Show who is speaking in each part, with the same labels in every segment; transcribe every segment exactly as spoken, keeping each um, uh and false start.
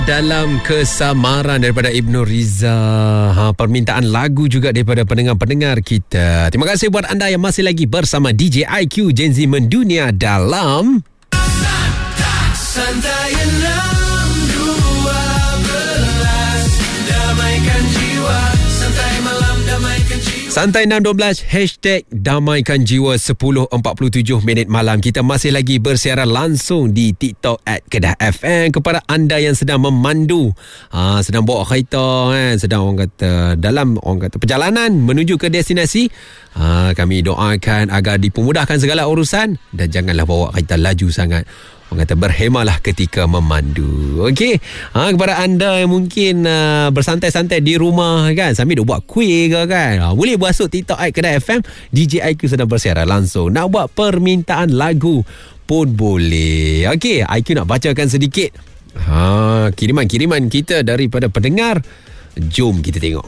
Speaker 1: Dalam kesamaran daripada Ibnu Riza, ha, permintaan lagu juga daripada pendengar-pendengar kita. Terima kasih buat anda yang masih lagi bersama D J I Q Gen Z Mendunia dalam Santai enam dua belas, damaikan jiwa. Santai malam, damaikan jiwa. Santai enam dua belas, hashtag damaikan jiwa. Sepuluh empat puluh tujuh minit malam. Kita masih lagi bersiaran langsung di TikTok at Kedah F M. Kepada anda yang sedang memandu, ha, sedang bawa kereta, eh, sedang orang kata dalam orang kata perjalanan menuju ke destinasi, ha, kami doakan agar dipermudahkan segala urusan dan janganlah bawa kereta laju sangat. Orang kata berhemalah ketika memandu. Okey. Ha, kepada anda yang mungkin uh, bersantai-santai di rumah kan, sambil duk buat kuih ke kan, ha, boleh masuk TikTok at Kedah F M. D J I Q sedang bersiaran langsung. Nak buat permintaan lagu pun boleh. Okey, I Q nak bacakan sedikit ha, kiriman-kiriman kita daripada pendengar. Jom kita tengok.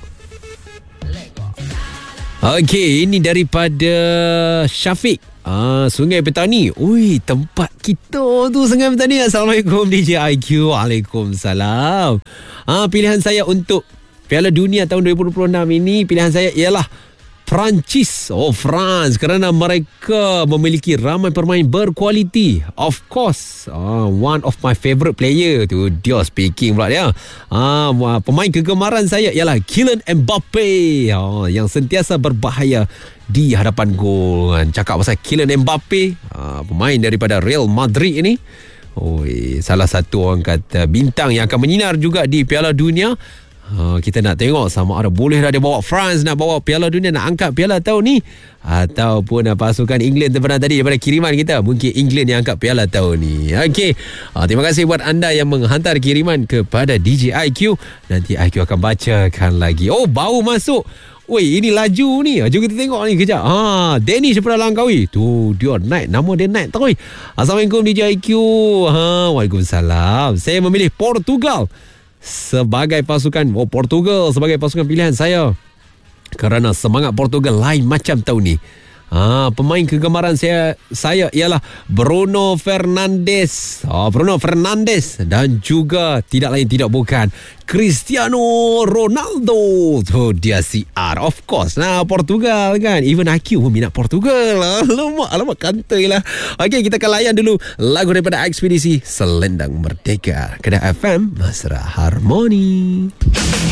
Speaker 1: Okey, ini daripada Syafiq. Ah, Sungai Petani. Ui, tempat kita tu Sungai Petani. Assalamualaikum D J I Q. Waalaikumsalam. Ah, pilihan saya untuk Piala Dunia tahun dua ribu dua puluh enam ini, pilihan saya ialah Perancis. Oh, France, kerana mereka memiliki ramai pemain berkualiti. Of course, ah, one of my favourite player tu dia speaking pula dia. Ah, pemain kegemaran saya ialah Kylian Mbappe, ah, yang sentiasa berbahaya di hadapan gol. Cakap pasal Kylian Mbappe, ah, pemain daripada Real Madrid ini. Oh, salah satu orang kata bintang yang akan menyinar juga di Piala Dunia. Ha, kita nak tengok sama ada boleh dah dia bawa France nak bawa Piala Dunia, nak angkat piala tahun ni, ataupun uh, pasukan England terpernah tadi daripada kiriman kita, mungkin England yang angkat piala tahun ni. Okey, ha, terima kasih buat anda yang menghantar kiriman kepada D J I Q. Nanti I Q akan bacakan lagi. Oh, baru masuk. Woi, ini laju ni. Jom kita tengok ni kejap. Ha, Dennis daripada Langkawi. Tu dia naik, nama dia naik terus. Assalamualaikum D J I Q. Ha, waalaikumsalam. Saya memilih Portugal sebagai pasukan, oh, Portugal sebagai pasukan pilihan saya kerana semangat Portugal lain macam tahun ni. Ha, pemain kegemaran saya saya ialah Bruno Fernandes. Ha, Bruno Fernandes dan juga tidak lain tidak bukan Cristiano Ronaldo. Tu dia C R, of course. Nah, Portugal kan. Even I Q pun minat Portugal. Alamak, alamak kantoi lah. Okey, kita akan layan dulu lagu daripada Ekspedisi Selendang Merdeka. Kedah F M, Mesra Harmoni.